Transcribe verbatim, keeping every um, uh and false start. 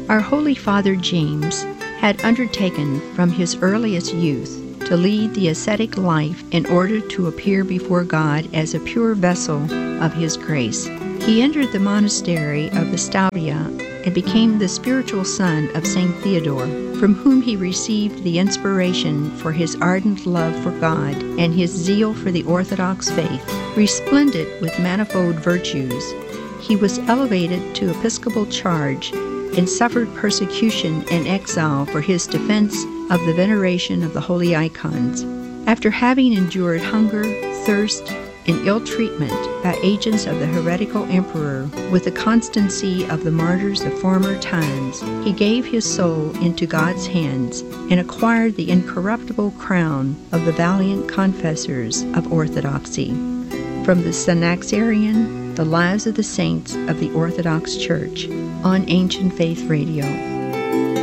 Our Holy Father James had undertaken from his earliest youth to lead the ascetic life in order to appear before God as a pure vessel of His grace. He entered the monastery of Vestavia and became the spiritual son of Saint Theodore, from whom he received the inspiration for his ardent love for God and his zeal for the Orthodox faith. Resplendent with manifold virtues, he was elevated to episcopal charge and suffered persecution and exile for his defense of the veneration of the holy icons. After having endured hunger, thirst, and ill treatment by agents of the heretical emperor with the constancy of the martyrs of former times, he gave his soul into God's hands and acquired the incorruptible crown of the valiant confessors of orthodoxy. From the Synaxarion, The Lives of the Saints of the Orthodox Church, on Ancient Faith Radio.